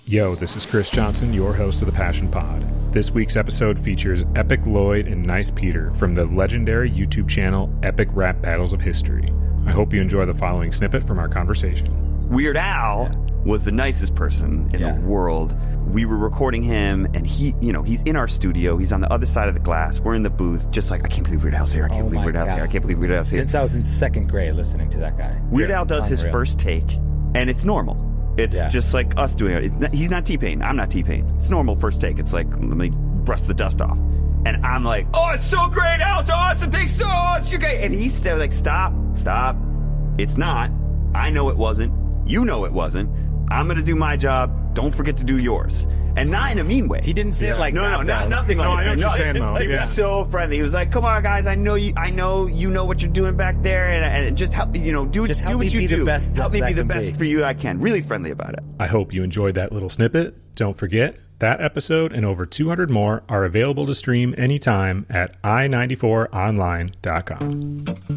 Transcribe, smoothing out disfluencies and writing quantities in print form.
Yo, this is Chris Johnson, your host of the Passion Pod. This week's episode features Epic Lloyd and Nice Peter from the legendary YouTube channel Epic Rap Battles of History. I hope you enjoy the following snippet from our conversation. Weird Al was the nicest person in the world. We were recording him, and he's in our studio. He's on the other side of the glass. We're in the booth, just like, I can't believe Weird Al's here. I can't believe Weird Al's here. I can't believe Weird Al's here. Since I was in second grade listening to that guy. Weird Al does his first take, and it's normal. It's just like us doing it. He's not T-Pain. I'm not T-Pain. It's normal first take. It's like, let me brush the dust off. And I'm like, oh, it's so great, Al. It's awesome. Thanks so much. Okay. And he's still like, stop. It's not. I know it wasn't. You know it wasn't. I'm going to do my job. Don't forget to do yours. And not in a mean way. He didn't say it like that. Nothing like that. I know what you're saying, though. He was so friendly. He was like, come on, guys. I know you know what you're doing back there. And just help, do what you do. Help me be the best for you I can. Really friendly about it. I hope you enjoyed that little snippet. Don't forget, that episode and over 200 more are available to stream anytime at i94online.com.